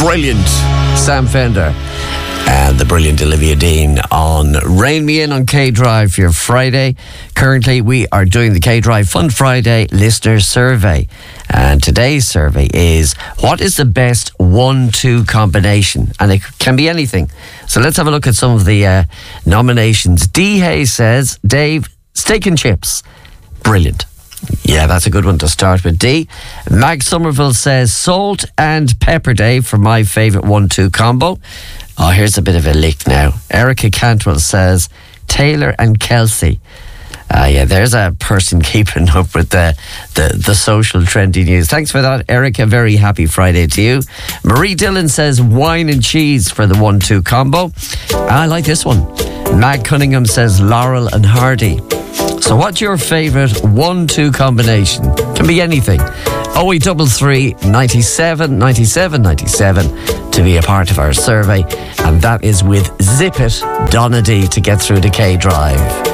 brilliant Sam Fender and the brilliant Olivia Dean on Rain Me In on K-Drive for your Friday. Currently, we are doing the K-Drive Fun Friday listener survey. And today's survey is, what is the best 1-2 combination? And it can be anything. So let's have a look at some of the nominations. D. Hayes says, Dave, steak and chips. Brilliant. Yeah, that's a good one to start with. D. Mag Somerville says, salt and pepper, Dave, for my favourite 1-2 combo. Oh, here's a bit of a leak now. Erica Cantwell says, Taylor and Kelsey. Yeah, there's a person keeping up with the social trendy news. Thanks for that, Erica. Very happy Friday to you. Marie Dillon says wine and cheese for the 1-2 combo. I like this one. Mag Cunningham says Laurel and Hardy. So what's your favourite 1-2 combination? Can be anything. 0833 97 97 97 to be a part of our survey. And that is with Zip It, Donna D, to get through the K-Drive.